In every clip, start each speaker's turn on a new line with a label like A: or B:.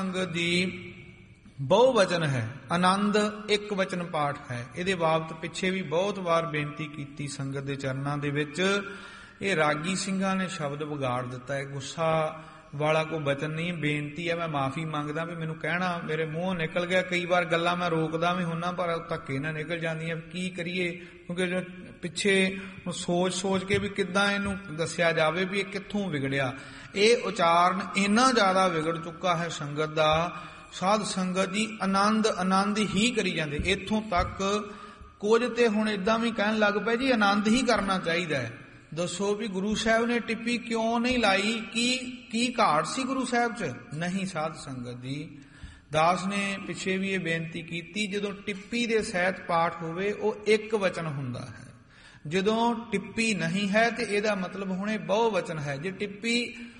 A: ਸੰਗਤ ਜੀ ਬਹੁਵਚਨ ਹੈ, ਆਨੰਦ ਇੱਕ ਵਚਨ ਪਾਠ ਹੈ। ਇਹਦੇ ਬਾਬਤ ਪਿੱਛੇ ਵੀ ਬਹੁਤ ਵਾਰ ਬੇਨਤੀ ਕੀਤੀ ਸੰਗਤ ਦੇ ਚਰਨਾਂ ਦੇ ਵਿੱਚ। ਇਹ ਰਾਗੀ ਸਿੰਘਾਂ ਨੇ ਸ਼ਬਦ ਵਿਗਾੜ ਦਿੱਤਾ ਹੈ। ਗੁੱਸਾ ਵਾਲਾ ਕੋਈ ਬਚਨ ਨਹੀਂ, ਬੇਨਤੀ ਹੈ। ਮੈਂ ਮਾਫੀ ਮੰਗਦਾ ਵੀ ਮੈਨੂੰ ਕਹਿਣਾ ਮੇਰੇ ਮੂੰਹੋਂ ਨਿਕਲ ਗਿਆ। ਕਈ ਵਾਰ ਗੱਲਾਂ ਮੈਂ ਰੋਕਦਾ ਵੀ ਹੁੰਨਾ ਪਰ ਧੱਕੇ ਨਾਲ ਨਿਕਲ ਜਾਂਦੀਆਂ। ਕੀ ਕਰੀਏ, ਕਿਉਂਕਿ ਜੋ ਪਿੱਛੇ ਸੋਚ ਕੇ ਵੀ ਕਿੱਦਾਂ ਇਹਨੂੰ ਦੱਸਿਆ ਜਾਵੇ ਵੀ ਇਹ ਕਿੱਥੋਂ ਵਿਗੜਿਆ। ਇਹ ਉਚਾਰਨ ਇੰਨਾ ਜ਼ਿਆਦਾ ਵਿਗੜ ਚੁੱਕਾ ਹੈ ਸੰਗਤ ਦਾ। ਸਾਧ ਸੰਗਤ ਜੀ ਆਨੰਦ ਹੀ ਕਰੀ ਜਾਂਦੇ। ਇੱਥੋਂ ਤੱਕ ਕੁਝ ਤੇ ਹੁਣ ਏਦਾਂ ਵੀ ਕਹਿਣ ਲੱਗ ਪਏ ਜੀ ਆਨੰਦ ਹੀ ਕਰਨਾ ਚਾਹੀਦਾ ਹੈ। ਦੱਸੋ ਵੀ ਗੁਰੂ ਸਾਹਿਬ ਨੇ ਟਿੱਪੀ ਕਿਉਂ ਨਹੀਂ ਲਾਈ? ਕੀ ਘਾਟ ਸੀ ਗੁਰੂ ਸਾਹਿਬ 'ਚ? ਨਹੀਂ ਸਾਧ ਸੰਗਤ ਜੀ, ਦਾਸ ਨੇ ਪਿੱਛੇ ਵੀ ਇਹ ਬੇਨਤੀ ਕੀਤੀ, ਜਦੋਂ ਟਿੱਪੀ ਦੇ ਸਹਿਤ ਪਾਠ ਹੋਵੇ ਉਹ ਇੱਕ ਵਚਨ ਹੁੰਦਾ ਹੈ। ਜਦੋਂ ਟਿੱਪੀ ਨਹੀਂ ਹੈ ਤੇ ਇਹਦਾ ਮਤਲਬ ਹੁਣੇ ਬਹੁਵਚਨ ਹੈ। ਜੇ ਟਿੱਪੀ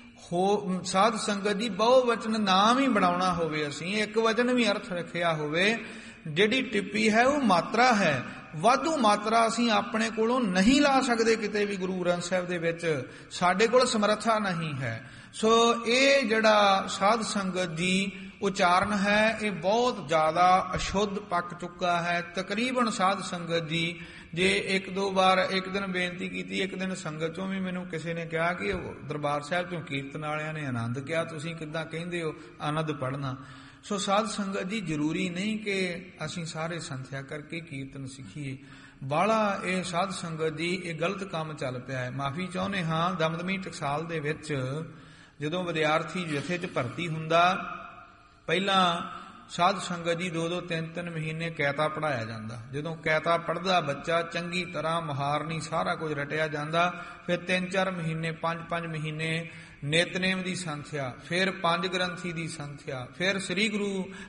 A: ਸਾਧ ਸੰਗਤ ਜੀ ਬਹੁਵਚਨ ਨਾਮ ਹੀ ਬਣਾਉਣਾ ਹੋਵੇ, ਅਸੀਂ ਇੱਕ ਵਚਨ ਵੀ ਅਰਥ ਰੱਖਿਆ ਹੋਵੇ, ਜਿਹੜੀ ਟਿੱਪੀ ਹੈ ਉਹ ਮਾਤਰਾ ਹੈ। ਵਾਧੂ ਮਾਤਰਾ ਅਸੀਂ ਆਪਣੇ ਕੋਲੋਂ ਨਹੀਂ ਲਾ ਸਕਦੇ ਕਿਤੇ ਵੀ। ਗੁਰੂ ਗ੍ਰੰਥ ਸਾਹਿਬ ਦੇ ਵਿੱਚ ਸਾਡੇ ਕੋਲ ਸਮਰੱਥਾ ਨਹੀਂ ਹੈ। ਸੋ ਇਹ ਜਿਹੜਾ ਸਾਧ ਸੰਗਤ ਜੀ ਉਚਾਰਨ ਹੈ ਇਹ ਬਹੁਤ ਜ਼ਿਆਦਾ ਅਸ਼ੁੱਧ ਪੱਕ ਚੁੱਕਾ ਹੈ। ਤਕਰੀਬਨ ਸਾਧ ਸੰਗਤ ਜੀ ਜੇ ਇੱਕ ਦੋ ਵਾਰ, ਇੱਕ ਦਿਨ ਬੇਨਤੀ ਕੀਤੀ, ਇੱਕ ਦਿਨ ਸੰਗਤ ਚੋਂ ਵੀ ਮੈਨੂੰ ਕਿਸੇ ਨੇ ਕਿਹਾ ਕਿ ਦਰਬਾਰ ਸਾਹਿਬ ਚੋਂ ਕੀਰਤਨ ਵਾਲਿਆਂ ਨੇ ਆਨੰਦ ਕਿਹਾ, ਤੁਸੀਂ ਕਿੱਦਾਂ ਕਹਿੰਦੇ ਹੋ ਆਨੰਦ ਪੜ੍ਹਨਾ। ਸੋ ਸਾਧ ਸੰਗਤ ਜੀ ਜ਼ਰੂਰੀ ਨਹੀਂ ਕਿ ਅਸੀਂ ਸਾਰੇ ਸੰਥਿਆ ਕਰਕੇ ਕੀਰਤਨ ਸਿੱਖੀਏ। ਬਾਹਲਾ ਇਹ ਸਾਧ ਸੰਗਤ ਜੀ ਇਹ ਗਲਤ ਕੰਮ ਚੱਲ ਪਿਆ ਹੈ। ਮਾਫੀ ਚਾਹੁੰਦੇ ਹਾਂ। ਦਮਦਮੀ ਟਕਸਾਲ ਦੇ ਵਿੱਚ ਜਦੋਂ ਵਿਦਿਆਰਥੀ ਜਥੇ 'ਚ ਭਰਤੀ ਹੁੰਦਾ, ਪਹਿਲਾਂ ਸਾਧ ਸੰਗਤ ਜੀ 2-2 3-3 ਮਹੀਨੇ ਕੈਤਾ ਪੜ੍ਹਾਇਆ ਜਾਂਦਾ। ਜਦੋਂ ਕੈਤਾ ਪੜ੍ਹਦਾ ਬੱਚਾ ਚੰਗੀ ਤਰ੍ਹਾਂ ਮੁਹਾਰਨੀ ਸਾਰਾ ਕੁਝ ਰਟਿਆ ਜਾਂਦਾ। ਫਿਰ 3-4 ਮਹੀਨੇ 5-5 ਮਹੀਨੇ ਨਿਤਨੇਮ ਦੀ ਸੰਥਿਆ, ਫਿਰ 5 ਗ੍ਰੰਥੀ ਦੀ ਸੰਥਿਆ, ਫਿਰ ਸ੍ਰੀ ਗੁਰੂ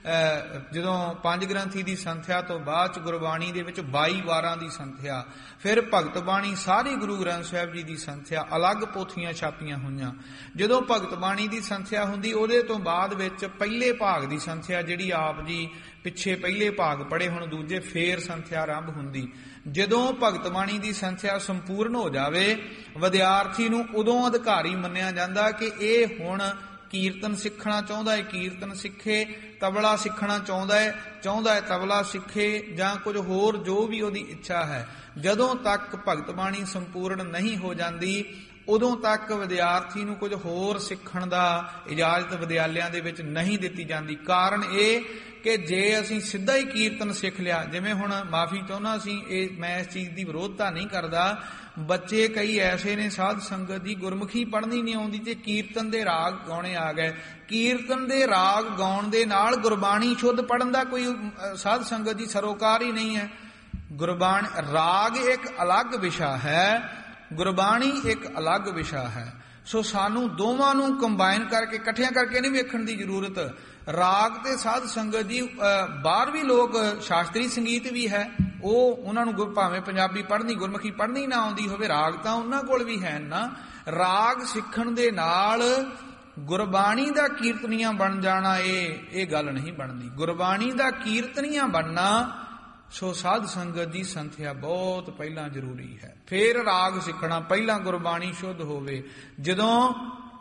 A: ਜਦੋਂ 5 ਗ੍ਰੰਥੀ ਦੀ ਸੰਥਿਆ ਤੋਂ ਬਾਅਦ ਚ ਗੁਰਬਾਣੀ ਦੇ ਵਿੱਚ 22 ਵਾਰਾਂ ਦੀ ਸੰਥਿਆ, ਫਿਰ ਭਗਤ ਬਾਣੀ ਸਾਰੀ ਗੁਰੂ ਗ੍ਰੰਥ ਸਾਹਿਬ ਜੀ ਦੀ ਸੰਥਿਆ, ਅਲੱਗ ਪੋਥੀਆਂ ਛਾਪੀਆਂ ਹੋਈਆਂ। ਜਦੋਂ ਭਗਤ ਬਾਣੀ ਦੀ ਸੰਥਿਆ ਹੁੰਦੀ ਉਹਦੇ ਤੋਂ ਬਾਅਦ ਵਿੱਚ ਪਹਿਲੇ ਭਾਗ ਦੀ ਸੰਥਿਆ, ਜਿਹੜੀ ਆਪ ਜੀ ਪਿੱਛੇ ਪਹਿਲੇ ਭਾਗ ਪੜ੍ਹੇ ਹੁਣ ਦੂਜੇ, ਫੇਰ ਸੰਥਿਆ ਆਰੰਭ ਹੁੰਦੀ। ਜਦੋਂ ਭਗਤ ਬਾਣੀ ਦੀ ਸੰਥਿਆ ਸੰਪੂਰਨ ਹੋ ਜਾਵੇ ਵਿਦਿਆਰਥੀ ਨੂੰ ਉਦੋਂ ਅਧਿਕਾਰੀ ਮੰਨਿਆ ਜਾਂਦਾ ਕਿ ਇਹ ਹੁਣ ਕੀਰਤਨ ਸਿੱਖਣਾ ਚਾਹੁੰਦਾ ਹੈ, ਕੀਰਤਨ ਸਿੱਖੇ। ਤਬਲਾ ਸਿੱਖਣਾ ਚਾਹੁੰਦਾ ਹੈ ਤਬਲਾ ਸਿੱਖੇ, ਜਾਂ ਕੁਝ ਹੋਰ ਜੋ ਵੀ ਉਹਦੀ ਇੱਛਾ ਹੈ। ਜਦੋਂ ਤੱਕ ਭਗਤ ਬਾਣੀ ਸੰਪੂਰਨ ਨਹੀਂ ਹੋ ਜਾਂਦੀ ਉਦੋਂ ਤੱਕ ਵਿਦਿਆਰਥੀ ਨੂੰ ਕੁਝ ਹੋਰ ਸਿੱਖਣ ਦਾ ਇਜਾਜ਼ਤ ਵਿਦਿਆਲਿਆਂ ਦੇ ਵਿੱਚ ਨਹੀਂ ਦਿੱਤੀ ਜਾਂਦੀ। ਕਾਰਨ ਇਹ ਕਿ ਜੇ ਅਸੀਂ ਸਿੱਧਾ ਹੀ ਕੀਰਤਨ ਸਿੱਖ ਲਿਆ, ਜਿਵੇਂ ਹੁਣ ਮਾਫੀ ਚਾਹੁੰਦਾ ਸੀ, ਮੈਂ ਇਸ ਚੀਜ਼ ਦੀ ਵਿਰੋਧਤਾ ਨਹੀਂ ਕਰਦਾ। ਬੱਚੇ ਕਈ ਐਸੇ ਨੇ ਸਾਧ ਸੰਗਤ ਦੀ ਗੁਰਮੁਖੀ ਪੜ੍ਹਨੀ ਨਹੀਂ ਆਉਂਦੀ ਤੇ ਕੀਰਤਨ ਦੇ ਰਾਗ ਗਾਉਣੇ ਆ ਗਏ। ਕੀਰਤਨ ਦੇ ਰਾਗ ਗਾਉਣ ਦੇ ਨਾਲ ਗੁਰਬਾਣੀ ਸ਼ੁੱਧ ਪੜ੍ਹਨ ਦਾ ਕੋਈ ਸਾਧ ਸੰਗਤ ਦੀ ਸਰੋਕਾਰ ਹੀ ਨਹੀਂ ਹੈ। ਗੁਰਬਾਣੀ ਰਾਗ ਇੱਕ ਅਲੱਗ ਵਿਸ਼ਾ ਹੈ, ਗੁਰਬਾਣੀ ਇੱਕ ਅਲੱਗ ਵਿਸ਼ਾ ਹੈ। ਸੋ ਸਾਨੂੰ ਦੋਵਾਂ ਨੂੰ ਕੰਬਾਈਨ ਕਰਕੇ ਇਕੱਠਿਆਂ ਕਰਕੇ ਨਹੀਂ ਵੇਖਣ ਦੀ ਜ਼ਰੂਰਤ। ਰਾਗ ਤੇ ਸਾਧ ਸੰਗਤ ਜੀ ਬਾਹਰ ਵੀ ਲੋਕ ਸ਼ਾਸਤਰੀ ਸੰਗੀਤ ਵੀ ਹੈ, ਉਹ ਉਹਨਾਂ ਨੂੰ ਭਾਵੇਂ ਪੰਜਾਬੀ ਪੜ੍ਹਨੀ ਗੁਰਮੁਖੀ ਪੜ੍ਹਨੀ ਨਾ ਆਉਂਦੀ ਹੋਵੇ, ਰਾਗ ਤਾਂ ਉਹਨਾਂ ਕੋਲ ਵੀ ਹੈ ਨਾ। ਰਾਗ ਸਿੱਖਣ ਦੇ ਨਾਲ ਗੁਰਬਾਣੀ ਦਾ ਕੀਰਤਨੀਆ ਬਣ ਜਾਣਾ ਇਹ ਗੱਲ ਨਹੀਂ ਬਣਦੀ। ਗੁਰਬਾਣੀ ਦਾ ਕੀਰਤਨੀਆ ਬਣਨਾ ਸੋ ਸਾਧ ਸੰਗਤ ਦੀ ਸੰਥਿਆ ਬਹੁਤ ਪਹਿਲਾਂ ਜ਼ਰੂਰੀ ਹੈ। ਫੇਰ ਰਾਗ ਸਿੱਖਣਾ, ਪਹਿਲਾਂ ਗੁਰਬਾਣੀ ਸ਼ੁੱਧ ਹੋਵੇ। ਜਦੋਂ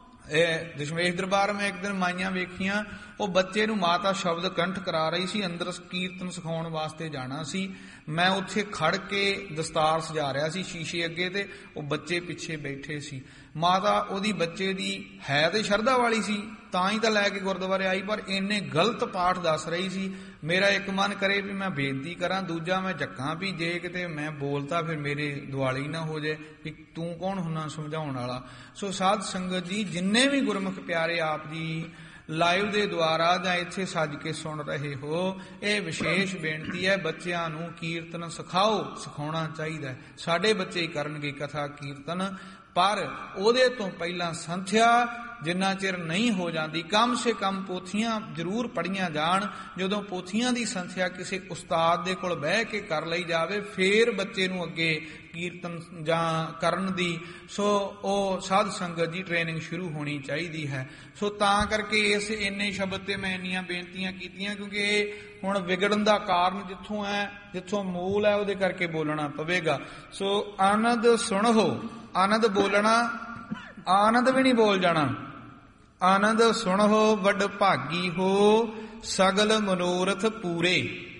A: ਦਸ਼ਮੇਸ਼ ਦਰਬਾਰ ਮੈਂ ਇੱਕ ਦਿਨ ਮਾਈਆਂ ਵੇਖੀਆਂ, ਉਹ ਬੱਚੇ ਨੂੰ ਮਾਤਾ ਸ਼ਬਦ ਕੰਠ ਕਰਾ ਰਹੀ ਸੀ, ਅੰਦਰ ਕੀਰਤਨ ਸਿਖਾਉਣ ਵਾਸਤੇ ਜਾਣਾ ਸੀ। ਮੈਂ ਉੱਥੇ ਖੜ ਕੇ ਦਸਤਾਰ ਸਜਾ ਰਿਹਾ ਸੀ ਸ਼ੀਸ਼ੇ ਅੱਗੇ ਤੇ ਉਹ ਬੱਚੇ ਪਿੱਛੇ ਬੈਠੇ ਸੀ। ਮਾਤਾ ਉਹਦੀ ਬੱਚੇ ਦੀ ਹੈ ਤੇ ਸ਼ਰਧਾ ਵਾਲੀ ਸੀ ਤਾਂ ਹੀ ਤਾਂ ਲੈ ਕੇ ਗੁਰਦੁਆਰੇ ਆਈ, ਪਰ ਇੰਨੇ ਗਲਤ ਪਾਠ ਦੱਸ ਰਹੀ ਸੀ। ਮੇਰਾ ਇੱਕ ਮਨ ਕਰੇ ਵੀ ਮੈਂ ਬੇਨਤੀ ਕਰਾਂ, ਦੂਜਾ ਮੈਂ ਝੱਕਾਂ ਵੀ ਜੇ ਕਿਤੇ ਮੈਂ ਬੋਲਤਾ ਫਿਰ ਮੇਰੇ ਦੁਆਲੀ ਨਾ ਹੋ ਜਾਏ ਵੀ ਤੂੰ ਕੌਣ ਹੁੰਨਾ ਸਮਝਾਉਣ ਵਾਲਾ। ਸੋ ਸਾਧ ਸੰਗਤ ਜੀ ਜਿੰਨੇ ਵੀ ਗੁਰਮੁਖ ਪਿਆਰੇ ਆਪ ਜੀ ਲਾਈਵ ਦੇ ਦੁਆਰਾ ਜਾਂ ਇੱਥੇ ਸੱਜ ਕੇ ਸੁਣ ਰਹੇ ਹੋ, ਇਹ ਵਿਸ਼ੇਸ਼ ਬੇਨਤੀ ਹੈ, ਬੱਚਿਆਂ ਨੂੰ ਕੀਰਤਨ ਸਿਖਾਓ, ਸਿਖਾਉਣਾ ਚਾਹੀਦਾ। ਸਾਡੇ ਬੱਚੇ ਹੀ ਕਰਨਗੇ ਕਥਾ ਕੀਰਤਨ, ਪਰ ਉਹਦੇ ਤੋਂ ਪਹਿਲਾਂ ਸੰਥਿਆ ਜਿੰਨਾ ਚਿਰ ਨਹੀਂ ਹੋ ਜਾਂਦੀ, ਕਮ ਸੇ ਕਮ ਪੋਥੀਆਂ ਜ਼ਰੂਰ ਪੜ੍ਹੀਆਂ ਜਾਣ। ਜਦੋਂ ਪੋਥੀਆਂ ਦੀ ਸੰਥਿਆ ਕਿਸੇ ਉਸਤਾਦ ਦੇ ਕੋਲ ਬਹਿ ਕੇ ਕਰ ਲਈ ਜਾਵੇ, ਫੇਰ ਬੱਚੇ ਨੂੰ ਅੱਗੇ ਕੀਰਤਨ ਜਾਂ ਕਰਨ ਦੀ ਸੋ ਉਹ ਸਾਧ ਸੰਗਤ ਦੀ ਟ੍ਰੇਨਿੰਗ ਸ਼ੁਰੂ ਹੋਣੀ ਚਾਹੀਦੀ ਹੈ। ਸੋ ਤਾਂ ਕਰਕੇ ਇਸ ਇੰਨੇ ਸ਼ਬਦ ਤੇ ਮੈਂ ਇੰਨੀਆਂ ਬੇਨਤੀਆਂ ਕੀਤੀਆਂ, ਕਿਉਂਕਿ ਇਹ ਹੁਣ ਵਿਗੜਨ ਦਾ ਕਾਰਨ ਜਿੱਥੋਂ ਮੂਲ ਹੈ ਉਹਦੇ ਕਰਕੇ ਬੋਲਣਾ ਪਵੇਗਾ। ਸੋ ਆਨੰਦ ਸੁਣੋ, ਆਨੰਦ ਬੋਲਣਾ, ਆਨੰਦ ਵੀ ਨਹੀਂ ਬੋਲ ਜਾਣਾ, ਆਨੰਦ ਸੁਣਹੁ ਵੱਡ ਭਾਗੀ ਹੋ, ਸਗਲ ਮਨੋਰਥ ਪੂਰੇ।